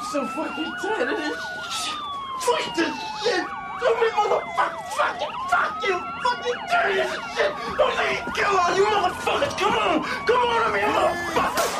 so fucking tired of this shit. Fuck this shit. Stupid motherfucker. Fuck you. Fucking dirty as shit. Don't let me kill us.